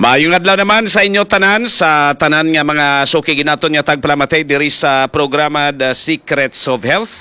Maayong adlaw naman sa inyo tanan, sa tanan nga mga sukig naton nga tagpalamatay diri sa programa The Secrets of Health.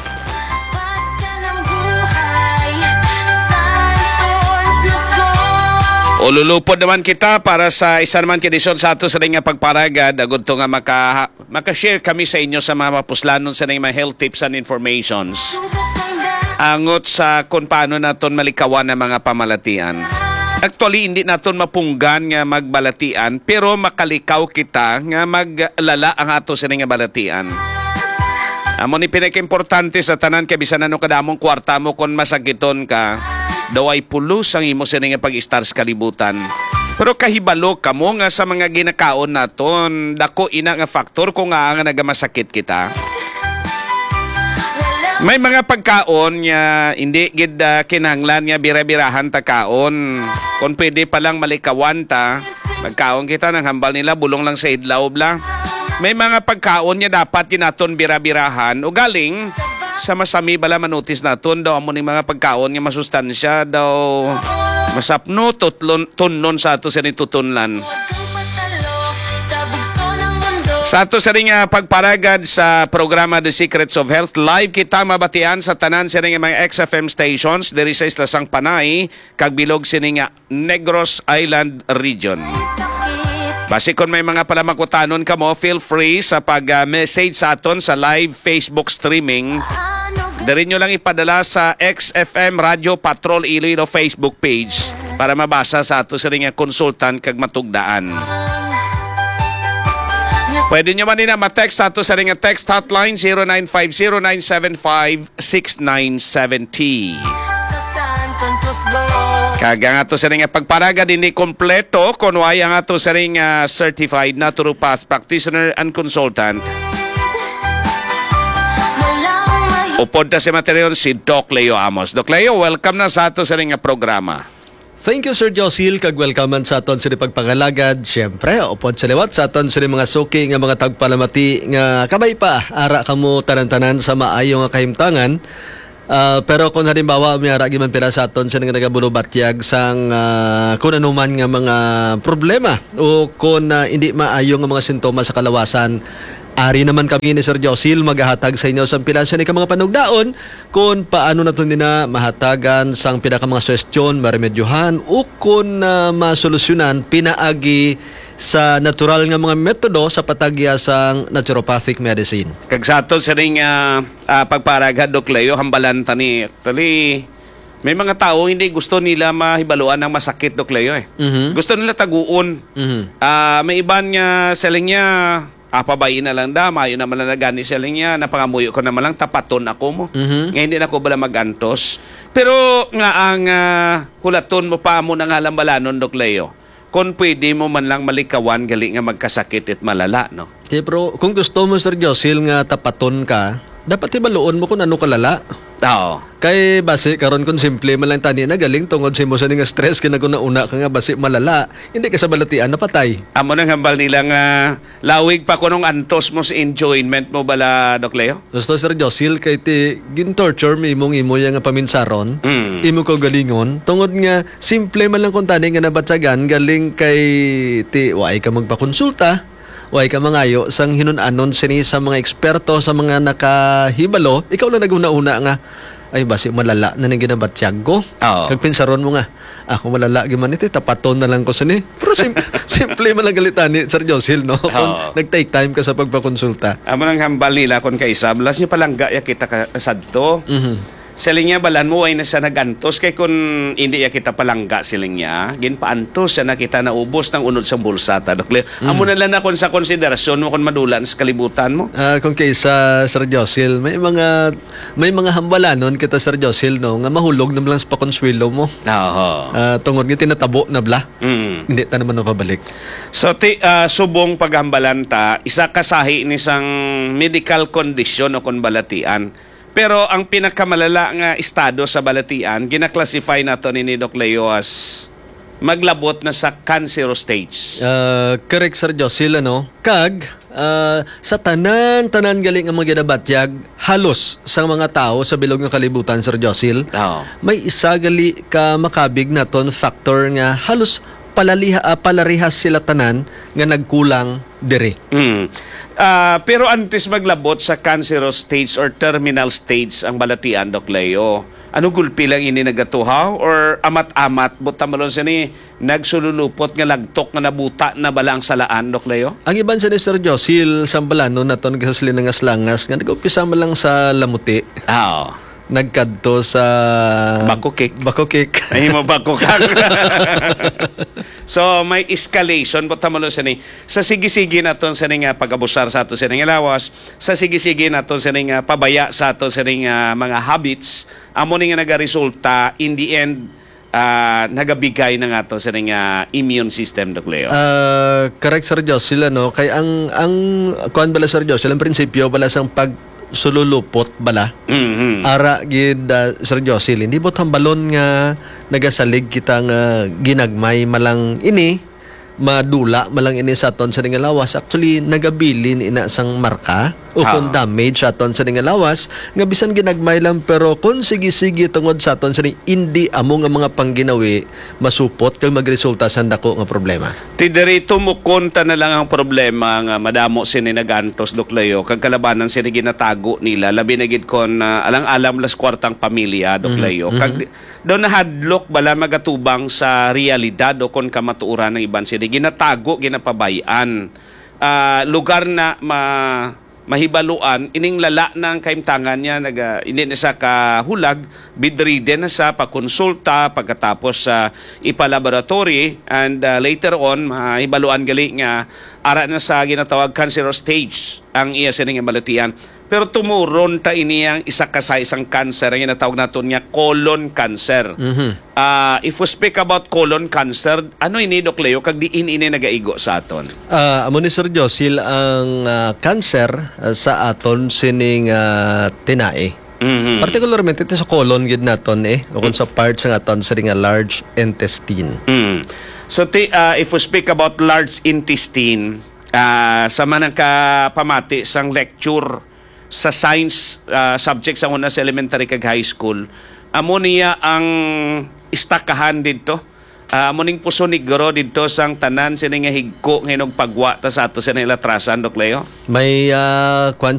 Ululupod naman kita para sa isa naman kondisyon sa ato sa nga pagparagad agud to nga maka-share kami sa inyo sa mga mapuslanon sa mga health tips and informations angot sa kung paano naton malikawan ang mga pamalatian. Actually, hindi naton mapunggan nga magbalatian, pero makalikaw kita nga maglala ang ato sa nga balatian. Amo ni pinaka-importante sa tanan kay bisan ano kadamong kwarta mo kung masakiton ka, daw ay pulos ang imo sa nga pag-star sa kalibutan. Pero kahibalo ka mo nga sa mga ginakaon naton, dako ina nga faktor kung nga nagamasakit kita. May mga pagkaon nga hindi gid kinahanglan nga bira-birahan ta kaon. Kung pwede pa lang malikawan ta, pagkaon kita nang hambal nila bulong lang sa idlaw bla. May mga pagkaon nga dapat ginaton bira-birahan o galing sa masami bala manutis naton daw amo ning mga pagkaon nga masustansya daw masapno tunnon sa ato sa nitutunlan. Sa ato sa ring pagparagad sa programa The Secrets of Health, live kita mabatian sa tanan sa ring mga XFM stations diri sa Islasang Panay kag bilog sining Negros Island region. Basi kung may mga palamakutanon ka mo, feel free sa pag-message sa aton sa live Facebook streaming. Diri nyo lang ipadala sa XFM Radio Patrol Iloilo Facebook page para mabasa sa ato sa ring consultant kag matugdaan. Pwede nyo man din na ma-text sa ito sa ring text hotline 0950-975-6970. Kaga nga ito sa ring pagparaga din ni kompleto kung why ang ito sa ring certified naturopath practitioner and consultant. Upod ta si material si Doc Leo Amos. Doc Leo, welcome na sa ito sa ring programa. Thank you, Sir Josil. Kag-welcome sa aton sa pagpangalagad. Siyempre, upod sa liwat sa aton sa mga suki nga mga tagpalamati nga kamay pa. Ara kamo tanan-tanan sa maayo nga kahimtangan. Pero kung halimbawa may ara giman pila sa aton sa nga nagabulobatyag sang kung anuman nga mga problema o kung hindi maayo nga mga sintomas sa kalawasan, ari naman kami ni Sir Josil maghahatag sa inyo sa pila sa mga panugdaon kung paano nato nina mahatagan sang pila ka mga suwestyon, maremedyohan o kung masolusyonan pinaagi sa natural nga mga metodo sa patagya sang naturopathic medicine. Kag sa ato sa ring pagparagad Doc Leo, hambalan tani. Actually, may mga tao hindi gusto nila mahibaluan ng masakit Doc Leo eh. Gusto nila taguon. May iban nga selling niya pabayin na lang da, mayo naman lang nagani sila niya, napangamuyo ko naman lang, tapaton ako mo. Ngayon hindi na ako bala magantos. Pero nga ang hulaton mo pa mo ng halambalanon, Doc Leo, kung pwede mo man lang malikawan, gali nga magkasakit at malala, no? Pero kung gusto mo, Sir Josil, nga tapaton ka, dapat ibaloon mo kung ano kalala. Oo. Kay basi karon kun simple man lang tani na galing tungod sa mo sa nga stress kinaguna-una ka nga basi malala, hindi ka sa balatian napatay. Amo nang hambal nila nga lawig pa kunong antos mo sa enjoyment mo bala Doc Leo? Gusto Sir Josil kay ti gin-torture mi imong imo nga paminsaron. Imo ko galingon tungod nga simple man lang kun tani nga nabatsagan galing kay ti way ka magpakonsulta. Way ka mangayo sang hinun-anon sini sa mga eksperto sa mga nakahibalo, ikaw lang naguna-una nga ay basi malala na ning ginabatyag ko. Kag pinsaron mo nga ako malala giman iti tapaton na lang ko sini. Pero simple man lang galitani Sir Josil no. Kung nag-take time ka sa pagpakonsulta. Amo nang hambal nila kon kay sablas niya palangga ya kita ka sadto. Siling niya balan mo ay nasa nagantos kay kung hindi ya kita palangga siling niya ginpaantos siya na kita naubos ng unod sa bulsata Doc Leo. Amo na lang na kung sa konsiderasyon mo kung madulan sa kalibutan mo. Kung kaysa Sir Josil may mga hambalanon kita Sir Josil no nga mahulog na lang sa pakonswelo mo. Tungod nga tinatabo na bla. Hindi ta naman mapabalik. So subong paghambalan ta isa kasahi ni sang medical condition o kon balatian. Pero ang pinakamalala nga estado sa balatian, gina-classify nato ni Doc Leo as maglabot na sa cancer stage. Correct Sir Josil ano. Kag sa tanan galing ang mga ginabatyag halos sa mga tao sa bilog ng kalibutan Sir Josil. May isa gali ka makabig naton factor nga halos palarihas sila tanan nga nagkulang diri. Pero antes maglabot sa cancerous stage or terminal stage ang balatian, Doc Leo, ano gulpi lang ini nagatuhaw or amat-amat buta malon siya ni nagsululupot nga lagtok nga nabuta na bala ang salaan, Doc Leo? Ang iban sa ni Sir Josil Sambalano naton kasli nga slangas nga nag-umpisa man lang sa lamuti. Nagkadto sa Bakokik. Ay mo bakokak. So may escalation buta malon siya ni sa sige-sige naton sa nga pag-abusar sa ato sa nga lawas, sa sige-sige naton sa nga pabaya sa ato sa nga mga habits, amo ni nga nagaresulta in the end nagabigay na nga to sa nga immune system, Doc Leo. Correct Sir Josil kay ang kuan bala Sir Josil ang prinsipyo bala sang sululupot bala. Ara gid Sir Josil hindi bot hambalon nga nagasalig kita nga ginagmay malang ini madula malang ini sa aton sa nga lawas. Actually nagabilin ina sang marka o kung damage sa aton sa nga lawas nga bisan ginagmay lang pero kung sige-sige tungod sa aton sa hindi amo nga mga pangginawi masupot kag magresulta sa dako nga problema. Ti dirito mo konta na lang ang problema nga madamo sini nagantos, Doc Leo, kag kalabanan sini ginatago nila labi na gid kon alang-alam las kwartang pamilya, Doc Leo. Kag do nahadlok bala magatubang sa realidad o kon kamatuoran ng iban sini ginatago ginapabayan. Lugar na mahibaluan ining lala ng kaimtangan niya hindi na sa kahulag bedridden na sa pakonsulta pagkatapos sa ipalaboratory and later on mahibaluan gali nga ara na sa ginatawag cancerous stage ang iya sining balatian. Pero tumuron ta ini ang isa ka sa isang cancer ang ginatawag naton nga colon cancer. If we speak about colon cancer, ano ini, Doc Leo, kag diin ini nagaigo sa aton? Amo ni Sir Josil ang cancer sa aton sining tinae. Particularmente ito sa colon gid naton o kung sa parts ng aton sa nga large intestine. So if we speak about large intestine, sa manang kapamati sang lecture sa science subject sa una sa elementary kag high school, amo niya ang istakahan dito. Amo ning puso ni Goro dito sang tanan sini nga higko nga pagwa ta sa ato sa nilatrasan, Doc Leo. May kwan